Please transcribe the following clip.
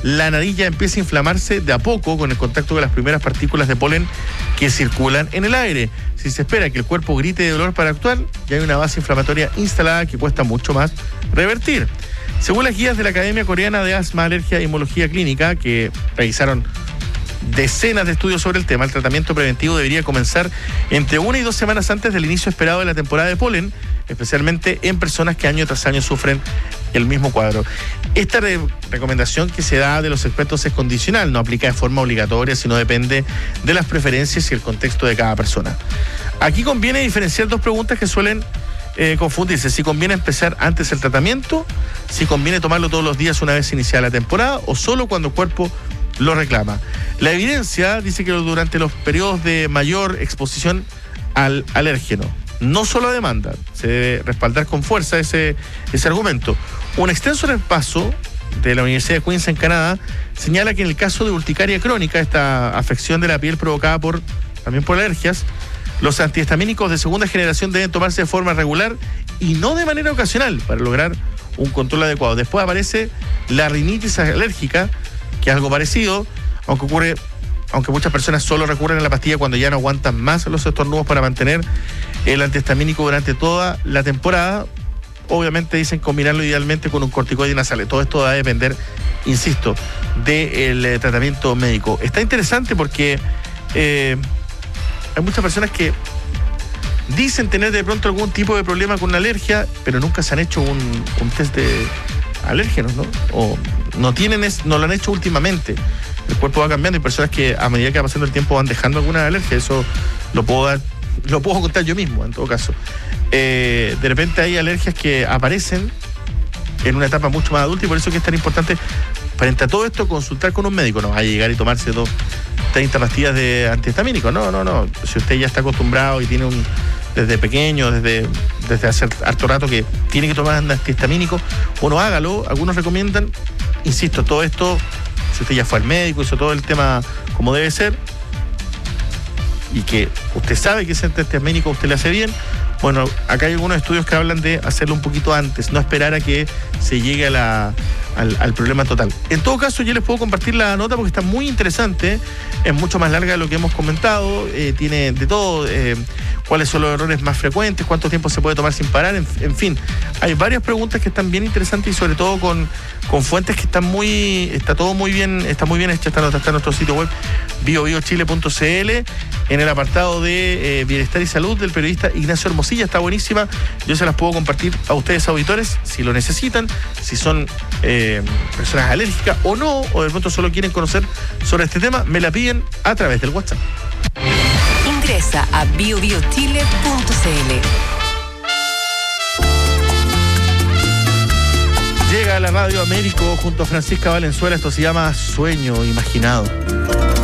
la nariz ya empieza a inflamarse de a poco con el contacto con las primeras partículas de polen que circulan en el aire. Si se espera que el cuerpo grite de dolor para actuar, ya hay una base inflamatoria instalada que cuesta mucho más revertir. Según las guías de la Academia Coreana de Asma, Alergia e Inmunología Clínica, que realizaron decenas de estudios sobre el tema, el tratamiento preventivo debería comenzar entre 1 y 2 semanas antes del inicio esperado de la temporada de polen, especialmente en personas que año tras año sufren el mismo cuadro. Esta recomendación que se da de los expertos es condicional, no aplica de forma obligatoria, sino depende de las preferencias y el contexto de cada persona. Aquí conviene diferenciar dos preguntas que suelen confundirse: si conviene empezar antes el tratamiento, si conviene tomarlo todos los días una vez iniciada la temporada o solo cuando el cuerpo lo reclama. La evidencia dice que durante los periodos de mayor exposición al alérgeno, no solo a demanda, se debe respaldar con fuerza ese argumento. Un extenso repaso de la Universidad de Queens en Canadá señala que en el caso de urticaria crónica, esta afección de la piel provocada también por alergias, los antihistamínicos de segunda generación deben tomarse de forma regular y no de manera ocasional para lograr un control adecuado. Después aparece la rinitis alérgica, que es algo parecido, aunque muchas personas solo recurren a la pastilla cuando ya no aguantan más los estornudos para mantener el antihistamínico durante toda la temporada. Obviamente dicen combinarlo idealmente con un corticoide nasal. Todo esto va a depender, insisto, del tratamiento médico. Está interesante porque hay muchas personas que dicen tener de pronto algún tipo de problema con una alergia, pero nunca se han hecho un test de alérgenos, ¿no? O no lo han hecho últimamente. El cuerpo va cambiando y personas que a medida que va pasando el tiempo van dejando alguna alergia. Eso lo puedo contar yo mismo, en todo caso. De repente hay alergias que aparecen en una etapa mucho más adulta y por eso que es tan importante, frente a todo esto, consultar con un médico. No va a llegar y tomarse 30 pastillas de antihistamínico. No. Si usted ya está acostumbrado y tiene desde pequeño, desde hace harto rato que tiene que tomar antihistamínico, bueno, hágalo. Algunos recomiendan, insisto, todo esto, si usted ya fue al médico, hizo todo el tema como debe ser, y que usted sabe que ese antihistamínico usted le hace bien, bueno, acá hay algunos estudios que hablan de hacerlo un poquito antes, no esperar a que se llegue al problema total. En todo caso, yo les puedo compartir la nota porque está muy interesante, es mucho más larga de lo que hemos comentado, tiene de todo, cuáles son los errores más frecuentes, cuánto tiempo se puede tomar sin parar, en fin, hay varias preguntas que están bien interesantes y sobre todo con fuentes que está todo muy bien, está muy bien hecha. Esta nota está en nuestro sitio web biobiochile.cl, en el apartado de bienestar y salud del periodista Ignacio Hermosilla, está buenísima. Yo se las puedo compartir a ustedes, auditores, si lo necesitan, si son personas alérgicas o no, o de pronto solo quieren conocer sobre este tema, me la piden a través del WhatsApp. Ingresa a biobiochile.cl. Llega a la Radio Américo junto a Francisca Valenzuela, esto se llama Sueño Imaginado.